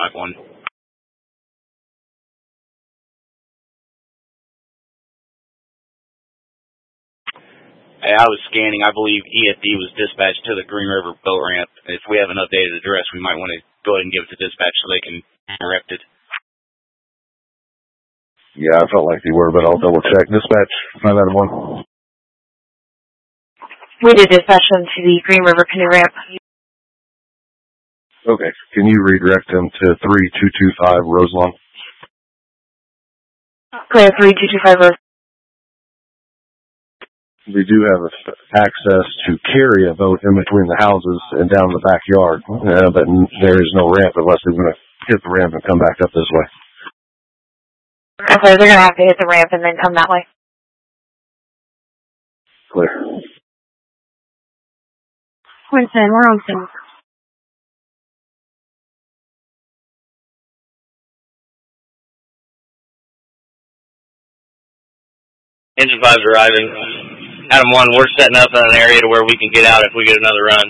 5-1. Hey, I was scanning. I believe EFD was dispatched to the Green River boat ramp. If we have an updated address, we might want to go ahead and give it to dispatch so they can direct it. Yeah, I felt like they were, but I'll double check. Dispatch 5 out of 1. We did dispatch them to the Green River canoe ramp. Okay. Can you redirect them to 3225 Roselawn? Clear 3225 Rose. We do have access to carry a boat in between the houses and down the backyard, but there is no ramp unless they're going to hit the ramp and come back up this way. Okay, they're going to have to hit the ramp and then come that way. Clear. Winston, we're on scene. Engine 5's arriving. Adam 1, we're setting up an area to where we can get out if we get another run.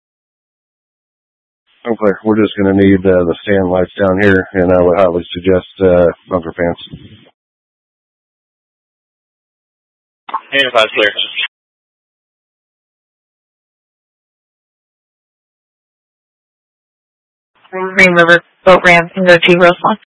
I'm clear. We're just going to need the stand lights down here, and I would highly suggest bunker fans. Engine 5's clear. Green River boat ramp can go to Roselawn.